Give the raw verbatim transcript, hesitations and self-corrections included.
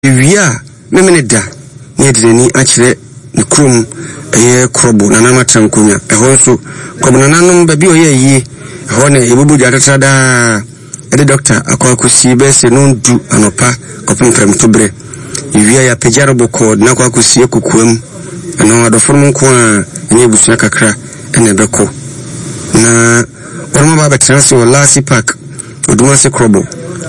Wia me me da ne direni akire ne krom eye krobo na na matra nkonya eho nso krobo na nanom ba bi oye yi eho ne ebubu jatata da ede doctor akwakusi be se no ndu anopa kopem frem to bre wia ya pejaro boko na akwakusi ekukuam ana adoforo nko a ne ebusu kakra ene beko na ormo ba betrase wala si park oduma se krobo